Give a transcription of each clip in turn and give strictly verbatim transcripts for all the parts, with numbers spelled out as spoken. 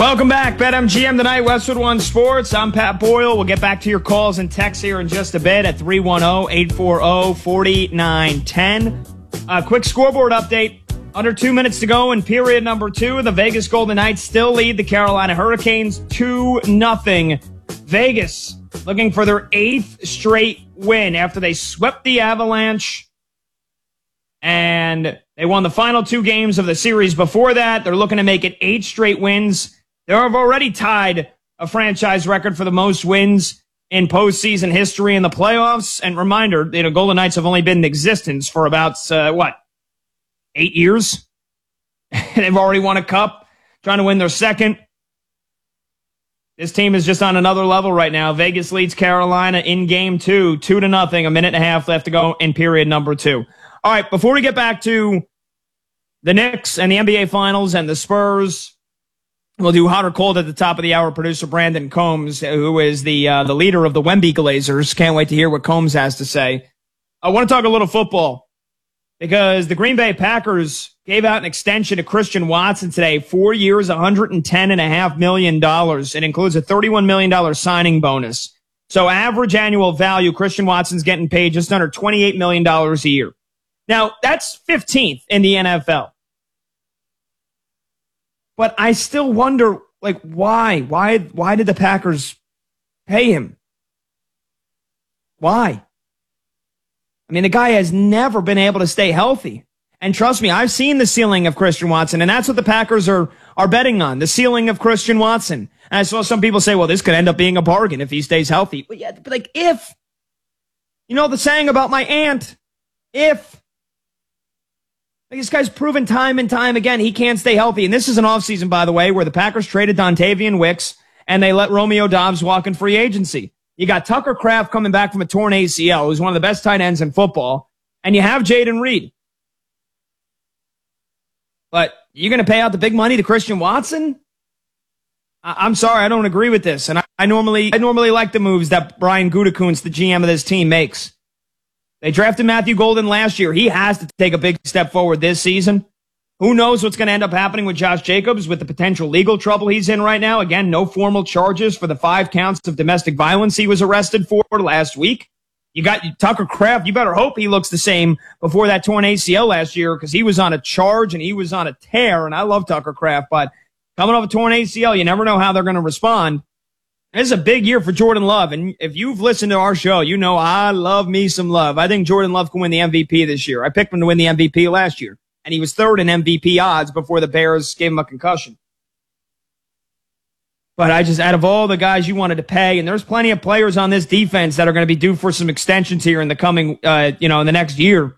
Welcome back, BetMGM tonight, Westwood One Sports. I'm Pat Boyle. We'll get back to your calls and texts here in just a bit at three one zero, eight four zero, four nine one zero. A quick scoreboard update. Under two minutes to go in period number two. The Vegas Golden Knights still lead the Carolina Hurricanes two nothing. Vegas looking for their eighth straight win after they swept the Avalanche. And they won the final two games of the series before that. They're looking to make it eight straight wins. They have already tied a franchise record for the most wins in postseason history in the playoffs. And reminder, you know, Golden Knights have only been in existence for about, uh, what, eight years? They've already won a cup, trying to win their second. This team is just on another level right now. Vegas leads Carolina in game two, two to nothing, a minute and a half left to go in period number two. All right, before we get back to the Knicks and the N B A Finals and the Spurs, we'll do hot or cold at the top of the hour. Producer Brandon Combs, who is the uh, the leader of the Wemby Glazers. Can't wait to hear what Combs has to say. I want to talk a little football because the Green Bay Packers gave out an extension to Christian Watson today, four years, one hundred ten point five million dollars. It includes a thirty-one million dollars signing bonus. So average annual value, Christian Watson's getting paid just under twenty-eight million dollars a year. Now, that's fifteenth in the N F L. But I still wonder, like, why? Why, why did the Packers pay him? Why? I mean, the guy has never been able to stay healthy. And trust me, I've seen the ceiling of Christian Watson, and that's what the Packers are, are betting on, the ceiling of Christian Watson. And I saw some people say, well, this could end up being a bargain if he stays healthy. But yeah, but like, if. You know the saying about my aunt, if. Like, this guy's proven time and time again he can't stay healthy. And this is an offseason, by the way, where the Packers traded Dontavian Wicks and they let Romeo Doubs walk in free agency. You got Tucker Kraft coming back from a torn A C L, who's one of the best tight ends in football. And you have Jaden Reed. But you're going to pay out the big money to Christian Watson? I- I'm sorry, I don't agree with this. And I, I normally I normally like the moves that Brian Gutekunst, the G M of this team, makes. They drafted Matthew Golden last year. He has to take a big step forward this season. Who knows what's going to end up happening with Josh Jacobs with the potential legal trouble he's in right now. Again, no formal charges for the five counts of domestic violence he was arrested for last week. You got Tucker Kraft. You better hope he looks the same before that torn A C L last year because he was on a charge and he was on a tear. And I love Tucker Kraft, but coming off a torn A C L, you never know how they're going to respond. This is a big year for Jordan Love, and if you've listened to our show, you know I love me some Love. I think Jordan Love can win the M V P this year. I picked him to win the M V P last year, and he was third in M V P odds before the Bears gave him a concussion. But I just, out of all the guys you wanted to pay, and there's plenty of players on this defense that are going to be due for some extensions here in the coming, uh, you know, in the next year.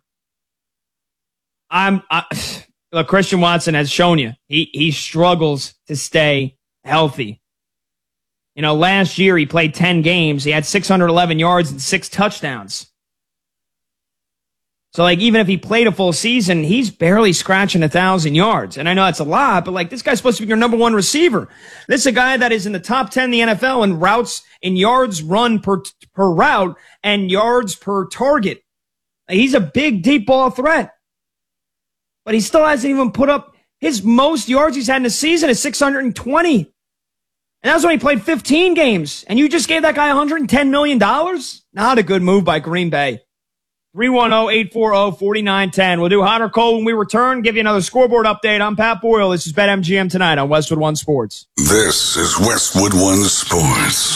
I'm, I, look, Christian Watson has shown you he he struggles to stay healthy. You know, last year he played ten games. He had six hundred eleven yards and six touchdowns. So, like, even if he played a full season, he's barely scratching a thousand yards. And I know that's a lot, but, like, this guy's supposed to be your number one receiver. This is a guy that is in the top ten in the N F L in routes, in yards run per, per route and yards per target. He's a big, deep ball threat. But he still hasn't even put up his most yards he's had in a season is six hundred twenty. And that was when he played fifteen games. And you just gave that guy one hundred ten million dollars? Not a good move by Green Bay. three one zero, eight four zero, four nine one zero. We'll do hot or cold when we return. Give you another scoreboard update. I'm Pat Boyle. This is BetMGM tonight on Westwood One Sports. This is Westwood One Sports.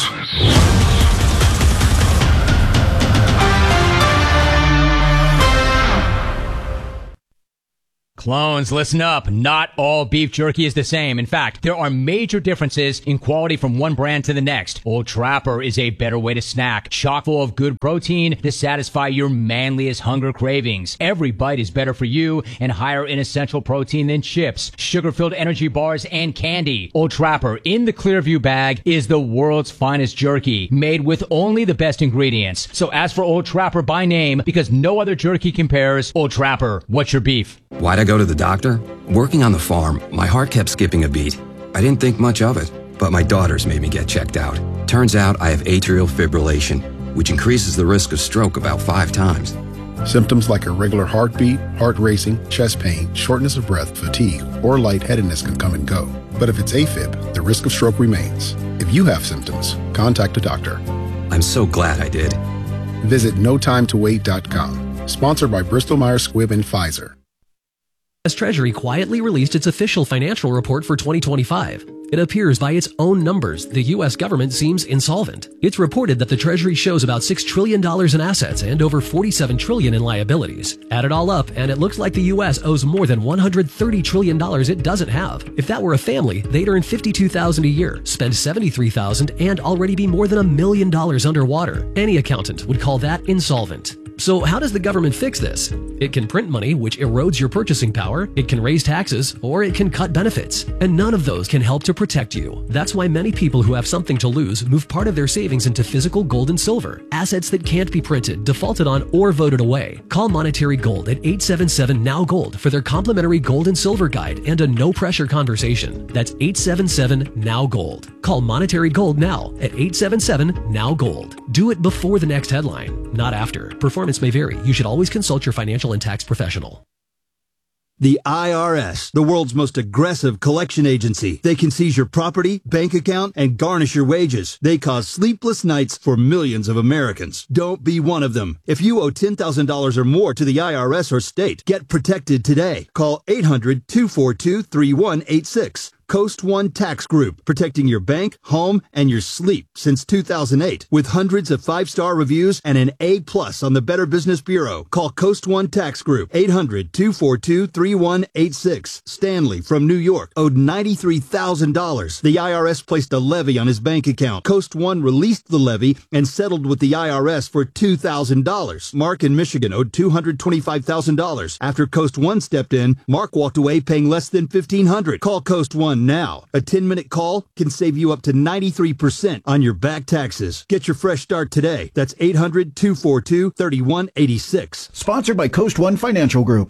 Clones, listen up. Not all beef jerky is the same. In fact, there are major differences in quality from one brand to the next. Old Trapper is a better way to snack, chock full of good protein to satisfy your manliest hunger cravings. Every bite is better for you and higher in essential protein than chips, sugar-filled energy bars, and candy. Old Trapper in the Clearview bag is the world's finest jerky, made with only the best ingredients. So ask for Old Trapper by name because no other jerky compares. Old Trapper, what's your beef? Why'd I go to the doctor? Working on the farm, my heart kept skipping a beat. I didn't think much of it, but my daughters made me get checked out. Turns out I have atrial fibrillation, which increases the risk of stroke about five times. Symptoms like irregular heartbeat, heart racing, chest pain, shortness of breath, fatigue, or lightheadedness can come and go. But if it's AFib, the risk of stroke remains. If you have symptoms, contact a doctor. I'm so glad I did. Visit no time to wait dot com. Sponsored by Bristol Myers Squibb and Pfizer. U S Treasury quietly released its official financial report for twenty twenty-five. It appears by its own numbers, the U S government seems insolvent. It's reported that the Treasury shows about six trillion dollars in assets and over forty-seven trillion dollars in liabilities. Add it all up, and it looks like the U S owes more than one hundred thirty trillion dollars it doesn't have. If that were a family, they'd earn fifty-two thousand dollars a year, spend seventy-three thousand dollars, and already be more than a million dollars underwater. Any accountant would call that insolvent. So how does the government fix this? It can print money, which erodes your purchasing power, it can raise taxes, or it can cut benefits. And none of those can help to protect you. That's why many people who have something to lose move part of their savings into physical gold and silver, assets that can't be printed, defaulted on, or voted away. Call Monetary Gold at eight seven seven N O W Gold for their complimentary gold and silver guide and a no-pressure conversation. That's eight seven seven N O W Gold. Call Monetary Gold now at eight seven seven N O W Gold. Do it before the next headline, not after. Performance may vary. You should always consult your financial and tax professional. The I R S, the world's most aggressive collection agency. They can seize your property, bank account, and garnish your wages. They cause sleepless nights for millions of Americans. Don't be one of them. If you owe ten thousand dollars or more to the I R S or state, get protected today. Call eight hundred, two four two, three one eight six. Coast One Tax Group, protecting your bank, home, and your sleep since two thousand eight. With hundreds of five-star reviews and an A plus on the Better Business Bureau. Call Coast One Tax Group, eight hundred, two four two, three one eight six. Stanley from New York owed ninety-three thousand dollars. The I R S placed a levy on his bank account. Coast One released the levy and settled with the I R S for two thousand dollars. Mark in Michigan owed two hundred twenty-five thousand dollars. After Coast One stepped in, Mark walked away paying less than fifteen hundred dollars. Call Coast One now. A ten-minute call can save you up to ninety-three percent on your back taxes. Get your fresh start today. That's eight hundred, two four two, three one eight six. Sponsored by Coast One Financial Group.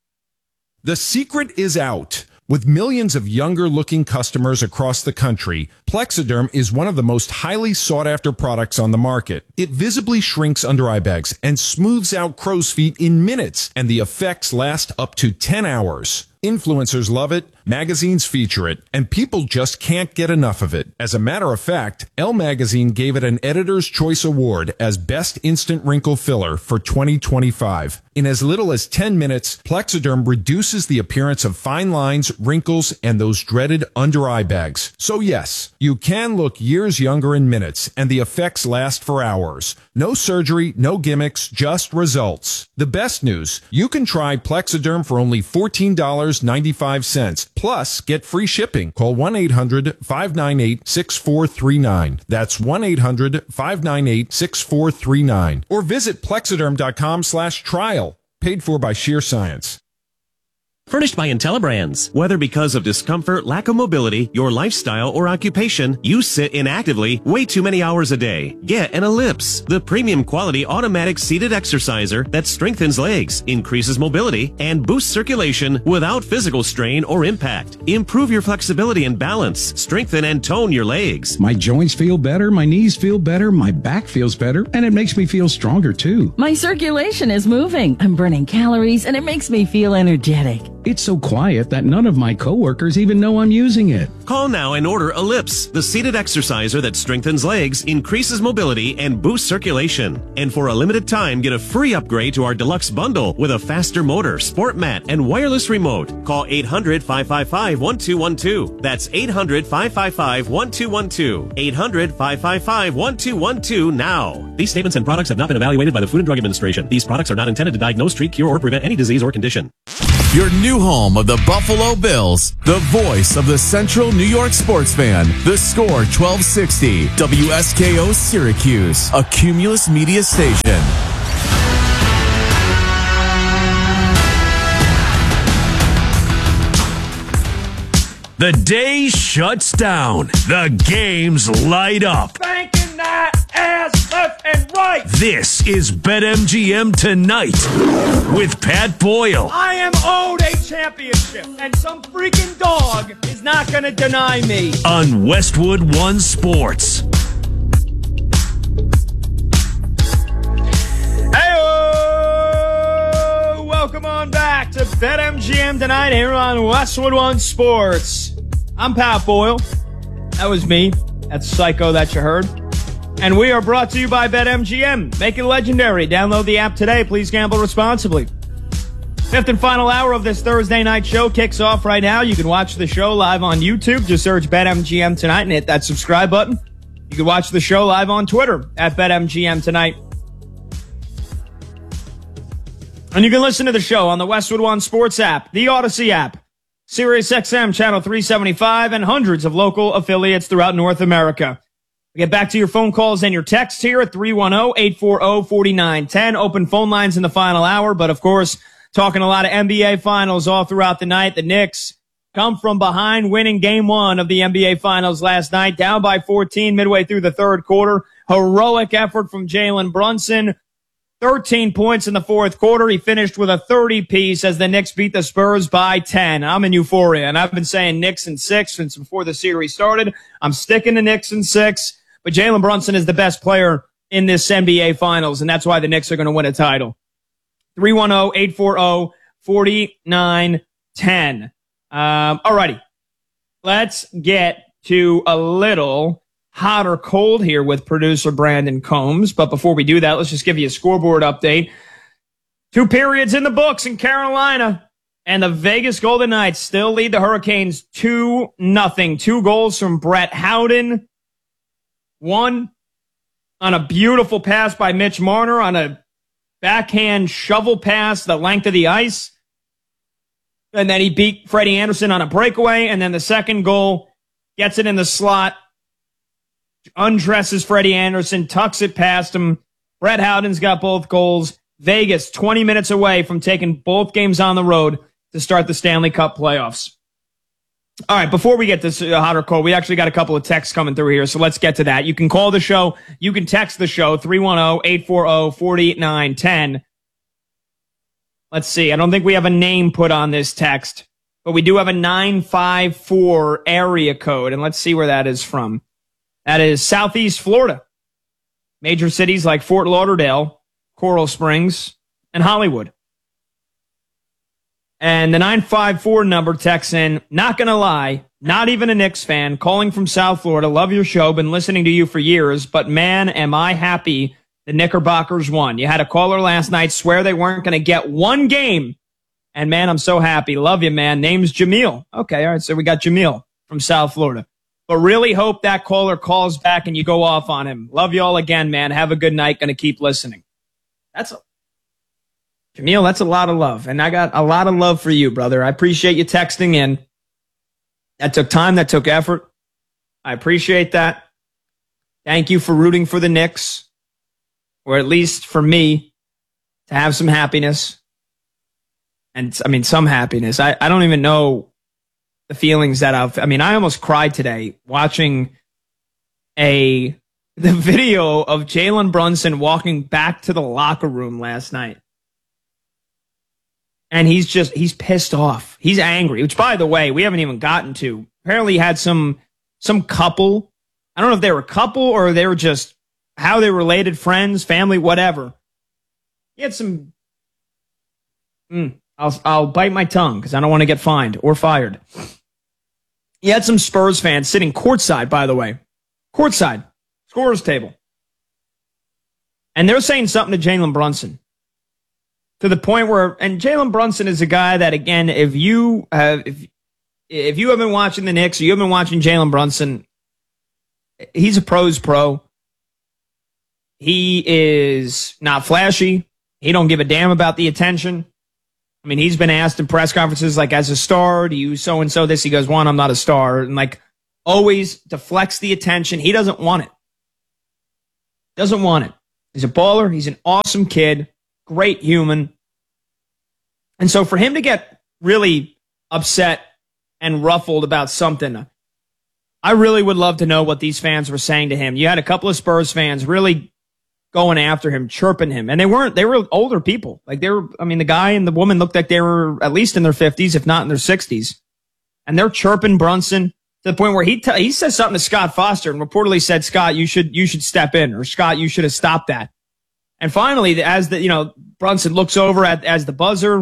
The secret is out. With millions of younger-looking customers across the country, Plexiderm is one of the most highly sought-after products on the market. It visibly shrinks under eye bags and smooths out crow's feet in minutes, and the effects last up to ten hours. Influencers love it, magazines feature it, and people just can't get enough of it. As a matter of fact, Elle Magazine gave it an Editor's Choice Award as Best Instant Wrinkle Filler for twenty twenty-five. In as little as ten minutes, Plexiderm reduces the appearance of fine lines, wrinkles, and those dreaded under-eye bags. So yes, you can look years younger in minutes, and the effects last for hours. No surgery, no gimmicks, just results. The best news, you can try Plexiderm for only fourteen dollars and ninety-five cents. Plus, get free shipping. Call one eight hundred, five nine eight, six four three nine. That's one eight hundred, five nine eight, six four three nine. Or visit plexiderm.com slash trial. Paid for by Sheer Science. Furnished by IntelliBrands. Whether because of discomfort, lack of mobility, your lifestyle, or occupation, you sit inactively way too many hours a day. Get an Ellipse, the premium quality automatic seated exerciser that strengthens legs, increases mobility, and boosts circulation without physical strain or impact. Improve your flexibility and balance. Strengthen and tone your legs. My joints feel better, my knees feel better, my back feels better, and it makes me feel stronger too. My circulation is moving. I'm burning calories, and it makes me feel energetic. It's so quiet that none of my coworkers even know I'm using it. Call now and order Ellipse, the seated exerciser that strengthens legs, increases mobility, and boosts circulation. And for a limited time, get a free upgrade to our deluxe bundle with a faster motor, sport mat, and wireless remote. Call eight hundred, five five five, one two one two. That's eight hundred, five five five, one two one two. eight hundred, five five five, one two one two now. These statements and products have not been evaluated by the Food and Drug Administration. These products are not intended to diagnose, treat, cure, or prevent any disease or condition. Your new home of the Buffalo Bills, the voice of the Central New York sports fan, the Score twelve sixty, W S K O Syracuse, a Cumulus Media station. The day shuts down. The games light up. Banking that ass left and right. This is BetMGM Tonight with Pat Boyle. I am owed a championship, and some freaking dog is not going to deny me. On Westwood One Sports. Hey-o! Welcome on back to BetMGM Tonight here on Westwood One Sports. I'm Pat Boyle. That was me. That's Psycho that you heard. And we are brought to you by BetMGM. Make it legendary. Download the app today. Please gamble responsibly. Fifth and final hour of this Thursday night show kicks off right now. You can watch the show live on YouTube. Just search BetMGM Tonight and hit that subscribe button. You can watch the show live on Twitter at BetMGM Tonight. And you can listen to the show on the Westwood One Sports app, the Odyssey app, SiriusXM Channel three seventy-five, and hundreds of local affiliates throughout North America. We get back to your phone calls and your texts here at three one zero, eight four zero, four nine one zero. Open phone lines in the final hour, but of course, talking a lot of N B A Finals all throughout the night. The Knicks come from behind, winning game one of the N B A Finals last night, down by fourteen midway through the third quarter. Heroic effort from Jalen Brunson. thirteen points in the fourth quarter. He finished with a thirty-piece as the Knicks beat the Spurs by ten. I'm in euphoria, and I've been saying Knicks in six since before the series started. I'm sticking to Knicks in six, but Jalen Brunson is the best player in this N B A Finals, and that's why the Knicks are going to win a title. three one zero, eight four zero, four nine one zero. Um, alrighty. Let's get to a little hot or cold here with producer Brandon Combs. But before we do that, let's just give you a scoreboard update. Two periods in the books in Carolina, and the Vegas Golden Knights still lead the Hurricanes two nothing. Two goals from Brett Howden. One on a beautiful pass by Mitch Marner on a backhand shovel pass the length of the ice. And then he beat Freddie Anderson on a breakaway. And then the second goal gets it in the slot, undresses Freddie Anderson, tucks it past him. Brett Howden's got both goals. Vegas twenty minutes away from taking both games on the road to start the Stanley Cup playoffs. All right, before we get this uh, hot or cold, we actually got a couple of texts coming through here, so let's get to that. You can call the show. You can text the show, three one zero, eight four zero, four nine one zero. Let's see. I don't think we have a name put on this text, but we do have a nine five four area code, and let's see where that is from. That is Southeast Florida. Major cities like Fort Lauderdale, Coral Springs, and Hollywood. And the nine five four number texts in, not going to lie, not even a Knicks fan, calling from South Florida. Love your show. Been listening to you for years, but man, am I happy the Knickerbockers won. You had a caller last night swear they weren't going to get one game. And man, I'm so happy. Love you, man. Name's Jamil. Okay, all right, so we got Jamil from South Florida. But really hope that caller calls back and you go off on him. Love you all again, man. Have a good night. Going to keep listening. That's a, Jamil, that's a lot of love. And I got a lot of love for you, brother. I appreciate you texting in. That took time. That took effort. I appreciate that. Thank you for rooting for the Knicks. Or at least for me to have some happiness. And I mean, some happiness. I, I don't even know the feelings that I've, I mean, I almost cried today watching a, the video of Jalen Brunson walking back to the locker room last night. And he's just, he's pissed off. He's angry, which by the way, we haven't even gotten to. Apparently he had some, some couple. I don't know if they were a couple or they were just how they related, friends, family, whatever. He had some, mm, I'll, I'll bite my tongue because I don't want to get fined or fired. He had some Spurs fans sitting courtside, by the way. Courtside. Scorer's table. And they're saying something to Jalen Brunson. To the point where, and Jalen Brunson is a guy that, again, if you have, if, if you have been watching the Knicks or you have been watching Jalen Brunson, he's a pro's pro. He is not flashy. He don't give a damn about the attention. I mean, he's been asked in press conferences, like, as a star, do you so-and-so this? He goes, one, I'm not a star. And, like, always deflects the attention. He doesn't want it. Doesn't want it. He's a baller. He's an awesome kid. Great human. And so for him to get really upset and ruffled about something, I really would love to know what these fans were saying to him. You had a couple of Spurs fans really going after him, chirping him. And they weren't, they were older people. Like they were, I mean, the guy and the woman looked like they were at least in their fifties, if not in their sixties. And they're chirping Brunson to the point where he t- he says something to Scott Foster and reportedly said, Scott, you should, you should step in, or Scott, you should have stopped that. And finally, as the, you know, Brunson looks over at, as the buzzer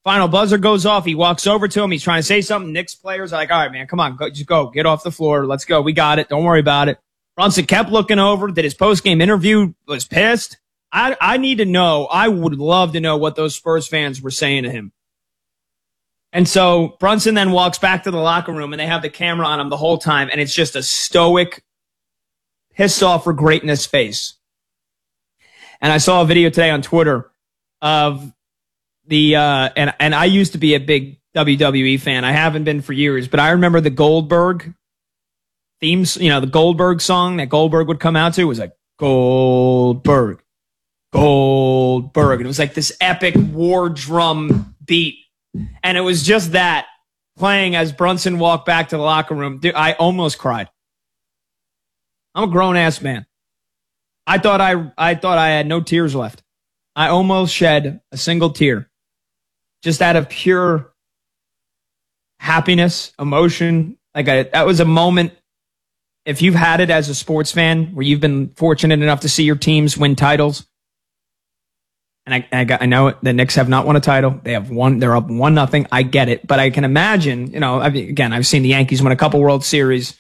Final buzzer goes off. He walks over to him. He's trying to say something. Knicks players are like, all right, man, come on, go, just go. Get off the floor. Let's go. We got it. Don't worry about it. Brunson kept looking over, did his post-game interview, was pissed. I, I need to know, I would love to know what those Spurs fans were saying to him. And so Brunson then walks back to the locker room, and they have the camera on him the whole time, and it's just a stoic, pissed off for greatness face. And I saw a video today on Twitter of the, uh, and, and I used to be a big W W E fan. I haven't been for years, but I remember the Goldberg themes, you know, the Goldberg song that Goldberg would come out to was like, Goldberg, Goldberg. And it was like this epic war drum beat. And it was just that playing as Brunson walked back to the locker room. Dude, I almost cried. I'm a grown ass man. I thought I, I thought I had no tears left. I almost shed a single tear just out of pure happiness, emotion. Like I, that was a moment. If you've had it as a sports fan where you've been fortunate enough to see your teams win titles, and I, I, got, I know the Knicks have not won a title. They have won. They're up one nothing. I get it, but I can imagine. You know, I mean, again, I've seen the Yankees win a couple World Series,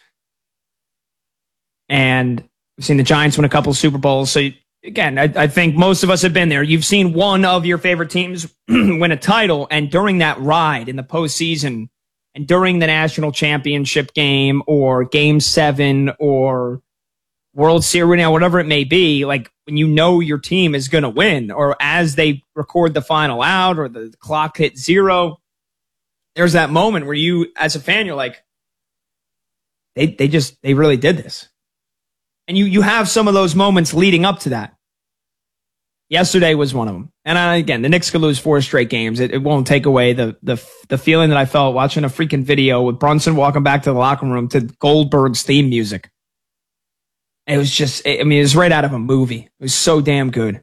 and I've seen the Giants win a couple Super Bowls. So again, I, I think most of us have been there. You've seen one of your favorite teams win a title, and during that ride in the postseason, and during the national championship game or Game Seven or World Series, now whatever it may be, like when you know your team is going to win, or as they record the final out, or the clock hits zero, there's that moment where you, as a fan, you're like, they they just they really did this, and you you have some of those moments leading up to that. Yesterday was one of them, and I, again, the Knicks could lose four straight games. It, it won't take away the the the feeling that I felt watching a freaking video with Brunson walking back to the locker room to Goldberg's theme music. It was just, I mean, it was right out of a movie. It was so damn good.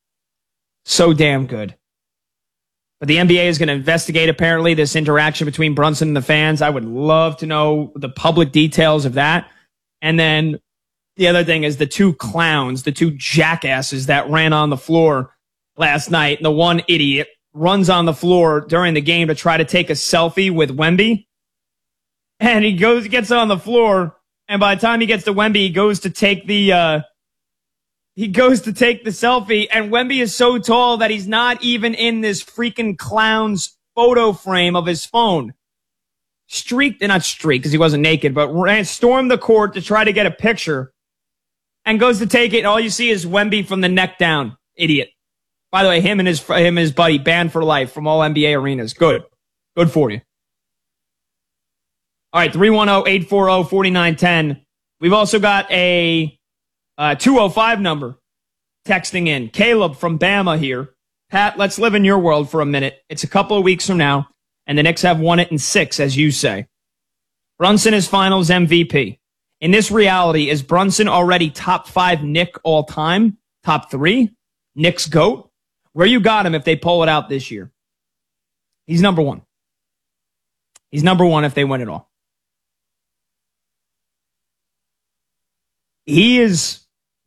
So damn good. But the N B A is going to investigate, apparently, this interaction between Brunson and the fans. I would love to know the public details of that. And then the other thing is the two clowns, the two jackasses that ran on the floor last night. The one idiot runs on the floor during the game to try to take a selfie with Wemby. And he goes, gets on the floor. And by the time he gets to Wemby, he goes to take the, uh, he goes to take the selfie, and Wemby is so tall that he's not even in this freaking clown's photo frame of his phone. Streaked, not streaked because he wasn't naked, but ran, stormed the court to try to get a picture, and goes to take it, and all you see is Wemby from the neck down. Idiot. By the way, him and his, him and his buddy banned for life from all N B A arenas. Good. Good for you. All right, three one zero, eight four zero, four nine one zero. We've also got a uh, two oh five number texting in. Caleb from Bama here. Pat, let's live in your world for a minute. It's a couple of weeks from now, and the Knicks have won it in six, as you say. Brunson is finals M V P. In this reality, is Brunson already top five Knick all time? Top three? Knicks GOAT? Where you got him if they pull it out this year? He's number one. He's number one if they win it all. He is,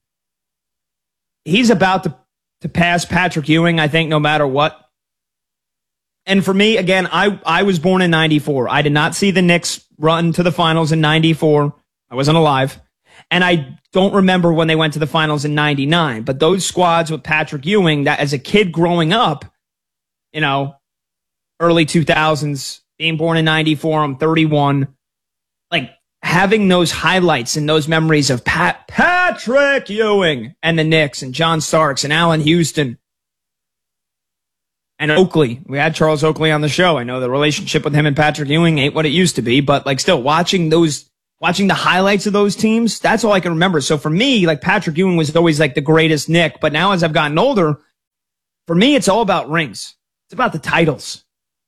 he's about to, to pass Patrick Ewing, I think, no matter what. And for me, again, I, I was born in ninety-four. I did not see the Knicks run to the finals in ninety-four. I wasn't alive. And I don't remember when they went to the finals in ninety-nine. But those squads with Patrick Ewing, that as a kid growing up, you know, early two thousands, being born in ninety-four, I'm thirty-one, like, having those highlights and those memories of Pat, Patrick Ewing and the Knicks and John Starks and Allen Houston and Oakley. We had Charles Oakley on the show. I know the relationship with him and Patrick Ewing ain't what it used to be, but like still watching those, watching the highlights of those teams, that's all I can remember. So for me, like Patrick Ewing was always like the greatest Knick, but now as I've gotten older, for me, it's all about rings. It's about the titles.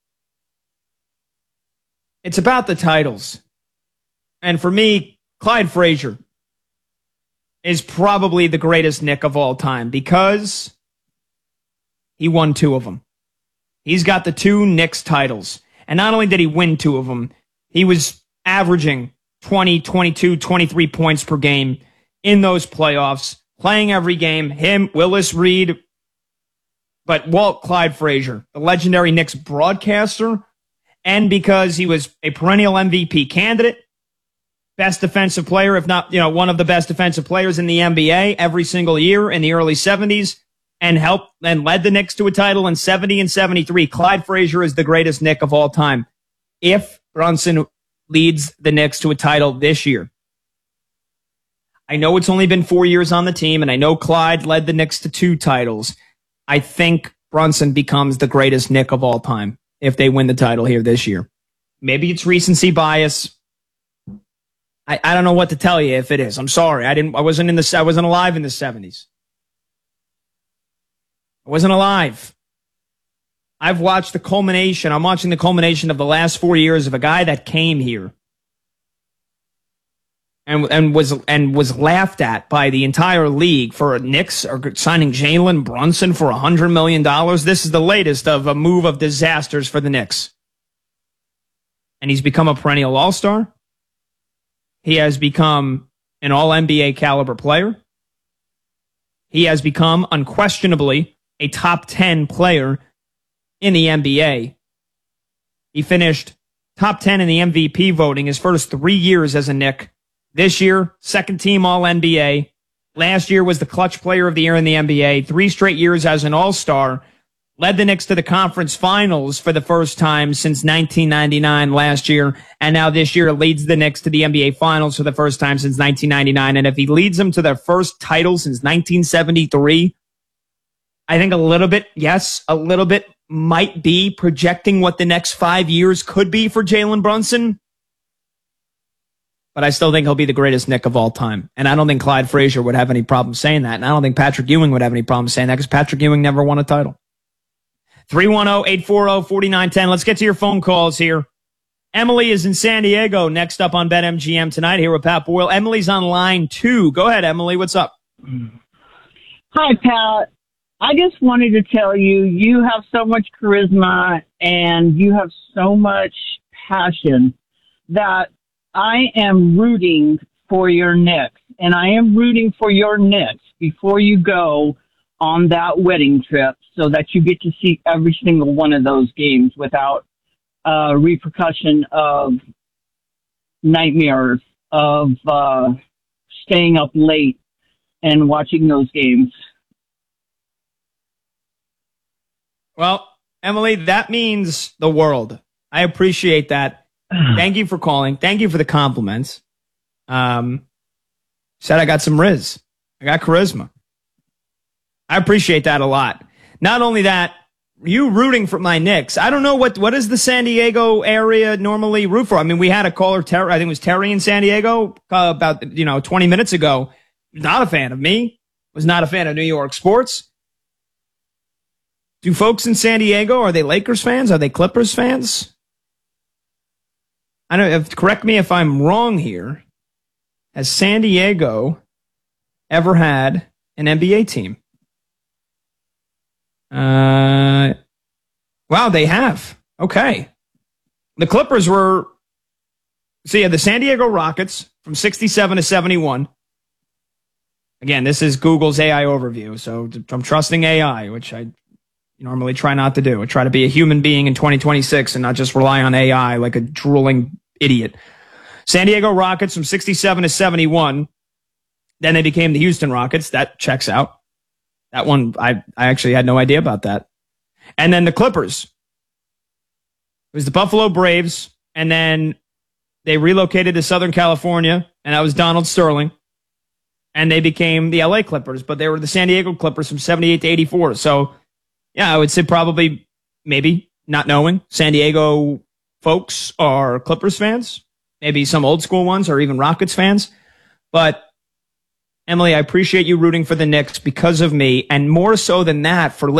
It's about the titles. And for me, Clyde Frazier is probably the greatest Knick of all time because he won two of them. He's got the two Knicks titles. And not only did he win two of them, he was averaging twenty, twenty-two, twenty-three points per game in those playoffs, playing every game. Him, Willis Reed, but Walt Clyde Frazier, the legendary Knicks broadcaster, and because he was a perennial M V P candidate, best defensive player, if not, you know, one of the best defensive players in the N B A every single year in the early seventies, and helped and led the Knicks to a title in seventy and seventy-three. Clyde Frazier is the greatest Knick of all time. If Brunson leads the Knicks to a title this year, I know it's only been four years on the team, and I know Clyde led the Knicks to two titles. I think Brunson becomes the greatest Knick of all time if they win the title here this year. Maybe it's recency bias. I, I don't know what to tell you if it is. I'm sorry. I didn't I wasn't in the I wasn't alive in the seventies. I wasn't alive. I've watched the culmination. I'm watching the culmination of the last four years of a guy that came here and and was and was laughed at by the entire league for Knicks or signing Jalen Brunson for one hundred million dollars. This is the latest of a move of disasters for the Knicks. And he's become a perennial all-star. He has become an all-N B A caliber player. He has become unquestionably a top ten player in the N B A. He finished top ten in the M V P voting his first three years as a Knick. This year, second team all-N B A. Last year was the clutch player of the year in the N B A. Three straight years as an all-star. Led the Knicks to the conference finals for the first time since nineteen ninety-nine last year. And now this year leads the Knicks to the N B A finals for the first time since nineteen ninety-nine. And if he leads them to their first title since nineteen seventy-three, I think a little bit, yes, a little bit might be projecting what the next five years could be for Jalen Brunson. But I still think he'll be the greatest Knick of all time. And I don't think Clyde Frazier would have any problem saying that. And I don't think Patrick Ewing would have any problem saying that because Patrick Ewing never won a title. three one zero, eight four zero, four nine one zero. Let's get to your phone calls here. Emily is in San Diego next up on BetMGM tonight here with Pat Boyle. Emily's on line two. Go ahead, Emily. What's up? Hi, Pat. I just wanted to tell you, you have so much charisma and you have so much passion that I am rooting for your Knicks. And I am rooting for your Knicks before you go on that wedding trip so that you get to see every single one of those games without uh, repercussion of nightmares of uh, staying up late and watching those games. Well, Emily, that means the world. I appreciate that. Thank you for calling. Thank you for the compliments. Um, said I got some riz. I got charisma. I appreciate that a lot. Not only that, you rooting for my Knicks. I don't know what what is the San Diego area normally root for. I mean, we had a caller, Terry, I think it was Terry in San Diego, uh, about you know twenty minutes ago. Not a fan of me. Was not a fan of New York sports. Do folks in San Diego, are they Lakers fans? Are they Clippers fans? I don't. If, correct me if I'm wrong here. Has San Diego ever had an N B A team? Uh, wow, they have. Okay. The Clippers were, so yeah, the San Diego Rockets from sixty-seven to seventy-one. Again, this is Google's A I overview, so I'm trusting A I, which I normally try not to do. I try to be a human being in twenty twenty-six and not just rely on A I like a drooling idiot. San Diego Rockets from sixty-seven to seventy-one. Then they became the Houston Rockets. That checks out. That one, I, I actually had no idea about that. And then the Clippers. It was the Buffalo Braves, and then they relocated to Southern California, and that was Donald Sterling. And they became the L A Clippers, but they were the San Diego Clippers from seventy-eight to eighty-four. So, yeah, I would say probably, maybe, not knowing, San Diego folks are Clippers fans. Maybe some old school ones or even Rockets fans. But Emily, I appreciate you rooting for the Knicks because of me, and more so than that, for